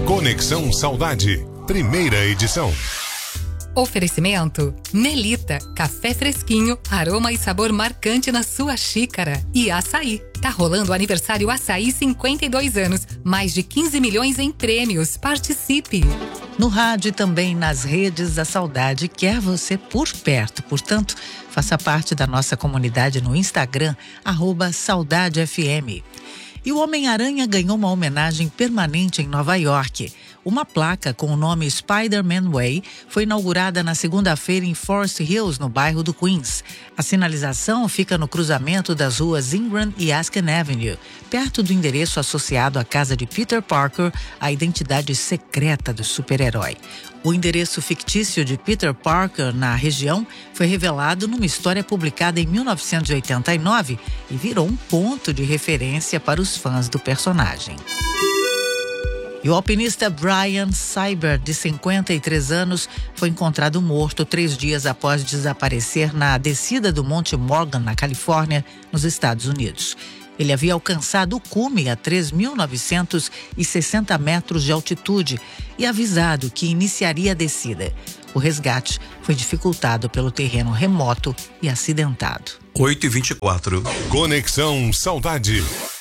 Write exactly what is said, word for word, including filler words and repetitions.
Conexão Saudade, primeira edição. Oferecimento Melita, café fresquinho, aroma e sabor marcante na sua xícara. E Açaí, tá rolando o aniversário Açaí cinquenta e dois anos, mais de quinze milhões em prêmios, participe! No rádio e também nas redes, a Saudade quer você por perto, portanto, faça parte da nossa comunidade no Instagram, arroba Saudade F M. E o Homem-Aranha ganhou uma homenagem permanente em Nova York. Uma placa com o nome Spider-Man Way foi inaugurada na segunda-feira em Forest Hills, no bairro do Queens. A sinalização fica no cruzamento das ruas Ingram e Asken Avenue, perto do endereço associado à casa de Peter Parker, a identidade secreta do super-herói. O endereço fictício de Peter Parker na região foi revelado numa história publicada em mil novecentos e oitenta e nove e virou um ponto de referência para os fãs do personagem. E o alpinista Brian Cyber, de cinquenta e três anos, foi encontrado morto três dias após desaparecer na descida do Monte Morgan, na Califórnia, nos Estados Unidos. Ele havia alcançado o cume a três mil novecentos e sessenta metros de altitude e avisado que iniciaria a descida. O resgate foi dificultado pelo terreno remoto e acidentado. oito e vinte e quatro. Conexão Saudade.